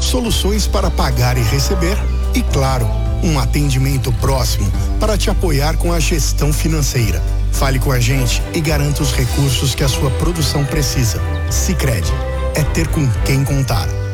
soluções para pagar e receber e, claro, um atendimento próximo para te apoiar com a gestão financeira. Fale com a gente e garanta os recursos que a sua produção precisa. Sicredi, é ter com quem contar.